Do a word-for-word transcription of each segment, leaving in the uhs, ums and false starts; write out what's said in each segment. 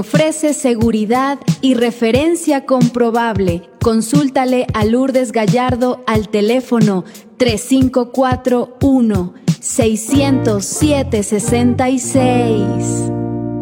Ofrece seguridad y referencia comprobable. Consúltale a Lourdes Gallardo al teléfono tres cinco cuatro uno, seis cero siete, seis seis.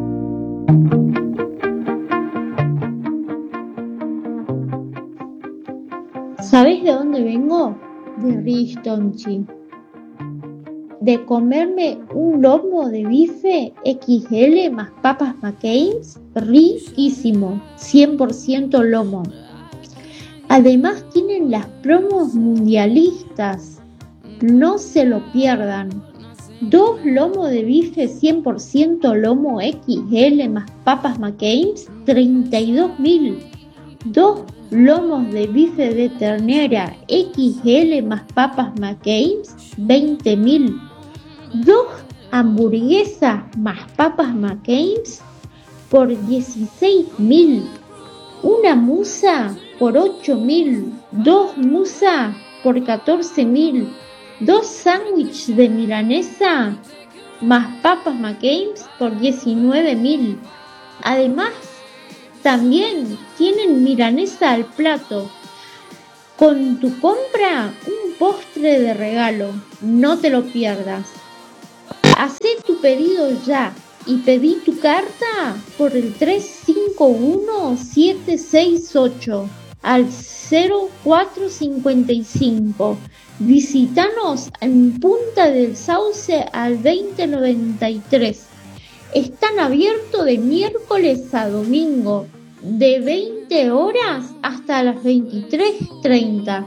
¿Sabés de dónde vengo? De Ristonchi. De comerme un lomo de bife equis ele más papas McCain's, riquísimo, cien por ciento lomo. Además tienen las promos mundialistas, no se lo pierdan. Dos lomos de bife cien por ciento lomo equis ele más papas McCain's, treinta y dos mil. Dos lomos de bife de ternera equis ele más papas McCain's, veinte mil. Dos hamburguesas más papas McCain's por dieciséis mil. Una musa por ocho mil. Dos musas por catorce mil. Dos sándwiches de milanesa más papas McCain's por diecinueve mil. Además, también tienen milanesa al plato. Con tu compra, un postre de regalo. No te lo pierdas. Hacé tu pedido ya y pedí tu carta por el tres cinco uno, siete seis ocho al cero cuatro cincuenta y cinco. Visítanos en Punta del Sauce al veinte noventa y tres. Están abiertos de miércoles a domingo, de veinte horas hasta las veintitrés treinta.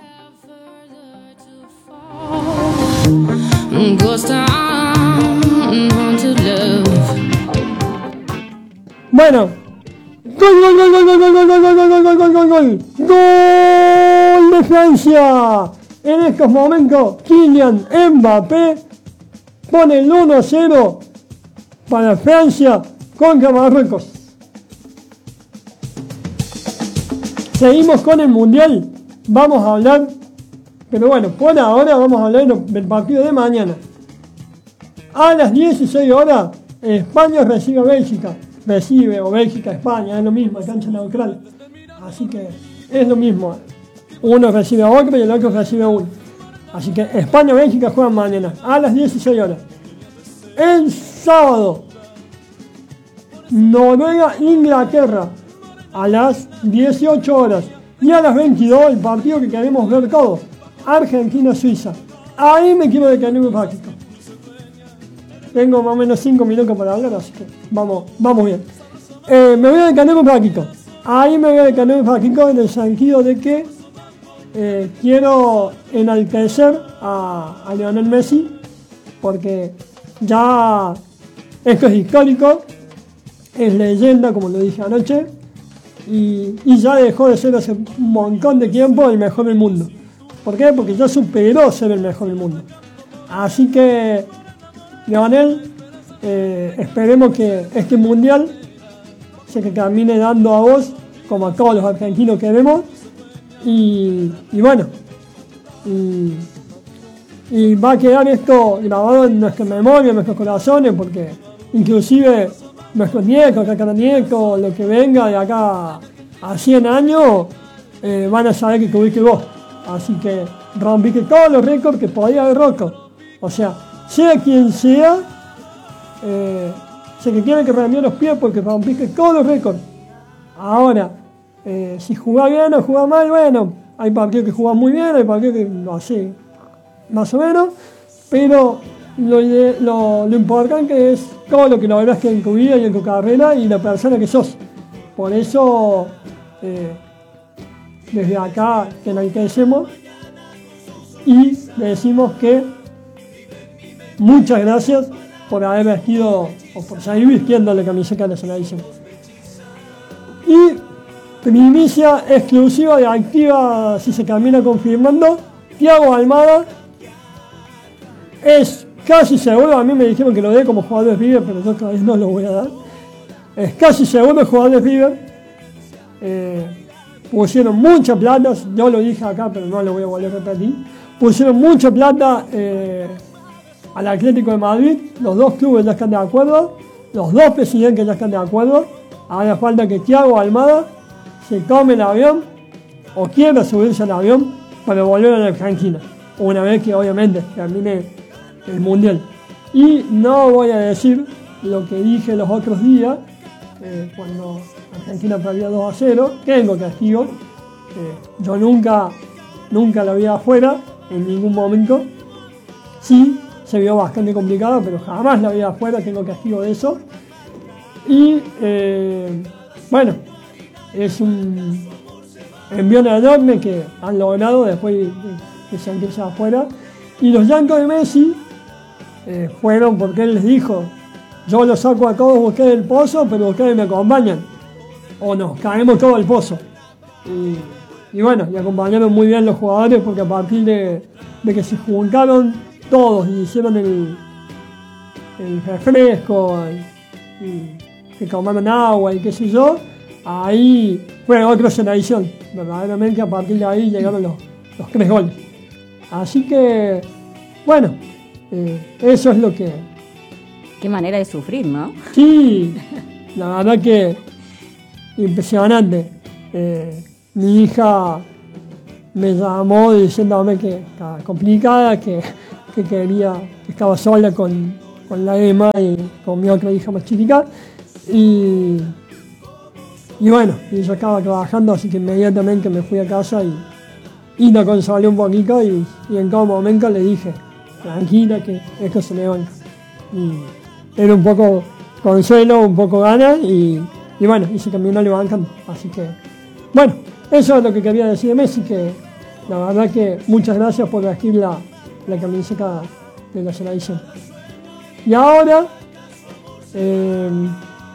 Bueno, gol, gol, gol, gol, gol, gol, gol, gol, gol, gol, gol, gol, gol, gol de Francia. En estos momentos, Kylian Mbappé pone el uno a cero para Francia contra Marruecos. Seguimos con el Mundial, vamos a hablar, pero bueno, por ahora vamos a hablar del partido de mañana. A las dieciséis horas, España recibe a Bélgica. Recibe, o Bélgica, España, es lo mismo, cancha neutral. Así que es lo mismo. Uno recibe a otro y el otro recibe a uno. Así que España y Bélgica juegan mañana, a las dieciséis horas. El sábado, Noruega, Inglaterra, a las dieciocho horas. Y a las veintidós, el partido que queremos ver todos, Argentina, Suiza. Ahí me quiero detener un ratito. Tengo más o menos cinco minutos para hablar, así que vamos, vamos bien. Eh, me voy a detener un ratito. Ahí me voy a detener un ratito en el sentido de que eh, quiero enaltecer a, a Lionel Messi, porque ya esto es histórico, es leyenda, como lo dije anoche, y, y ya dejó de ser hace un montón de tiempo el mejor del mundo. ¿Por qué? Porque ya superó ser el mejor del mundo. Así que, Lionel, eh, esperemos que este mundial se que termine dando a vos, como a todos los argentinos que vemos, y, y bueno, y, y va a quedar esto grabado en nuestra memoria, en nuestros corazones, porque inclusive nuestros nietos, tataranietos, lo que venga de acá a cien años, eh, van a saber que tuviste vos. Así que rompiste todos los récords que podía haber roto. O sea, sea quien sea, eh, sé que tiene que rendir los pies porque rompiste todos los récords. Ahora, eh, si jugás bien o jugás mal, bueno, hay partidos que jugás muy bien, hay partidos que lo hacen más o menos, pero lo, lo, lo importante es todo lo que lograste en tu vida y en tu carrera y la persona que sos. Por eso, eh, desde acá te agradecemos y le decimos que muchas gracias por haber vestido o por seguir vistiendo la camiseta de la selección. Y primicia exclusiva y activa, si se termina confirmando, Thiago Almada es casi seguro, a mí me dijeron que lo dé como jugador de River, pero yo todavía no lo voy a dar. Es casi seguro el jugador de River. Eh, pusieron mucha plata, yo lo dije acá, pero no lo voy a volver a repetir. Pusieron mucha plata eh, al Atlético de Madrid, los dos clubes ya están de acuerdo, los dos presidentes ya están de acuerdo, Ahora falta que Thiago Almada se tome el avión o quiera subirse al avión para volver a la Argentina, una vez que obviamente termine el Mundial. Y no voy a decir lo que dije los otros días, eh, cuando Argentina perdió dos a cero, tengo castigo. Eh, yo nunca, nunca la vi afuera, en ningún momento. Sí, se vio bastante complicado, pero jamás la vi afuera, tengo castigo de eso. Y eh, bueno, es un envión enorme que han logrado después de, de sentirse afuera. Y los llantos de Messi eh, fueron porque él les dijo: yo los saco a todos ustedes del pozo, pero ustedes me acompañan, o nos caemos todo el pozo. Y, y bueno, y acompañaron muy bien los jugadores, porque a partir de, de que se juntaron todos y hicieron el, el refresco, el, y que tomaron agua y qué sé yo, ahí fue otra generación. Verdaderamente a partir de ahí llegaron los, los tres goles. Así que, bueno, eh, eso es lo que... Qué manera de sufrir, ¿no? Sí, la verdad que impresionante. Eh, mi hija me llamó diciéndome que estaba complicada, que, que quería, que estaba sola con, con la Emma y con mi otra hija más chiquita. Y, y bueno, y yo estaba trabajando, así que inmediatamente me fui a casa y, y la consolé un poquito y, y en todo momento le dije: tranquila, que esto se levanta. Y era un poco consuelo, un poco ganas y, y bueno, y se terminó levantando. Así que, bueno, eso es lo que quería decir de Messi, que la verdad que muchas gracias por vestir la, la camiseta de la selección. Y ahora... Eh,